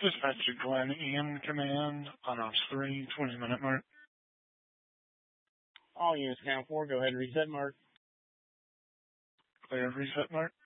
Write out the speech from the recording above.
Dispatch to Glenn Ian Command on Ops 3, 20-minute mark. All units count 4, go ahead and reset mark. Clear reset mark.